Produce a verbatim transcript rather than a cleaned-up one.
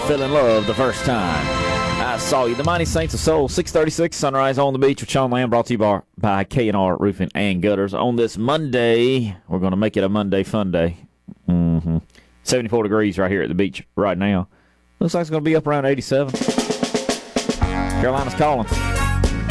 fell in love the first time I saw you. The Mighty Saints of Soul, six thirty-six, Sunrise on the Beach with Sean Lamb, brought to you by, by K and R Roofing and Gutters. On this Monday, we're going to make it a Monday fun day. Mm-hmm. seventy-four degrees right here at the beach right now. Looks like it's going to be up around eighty-seven. Carolina's calling.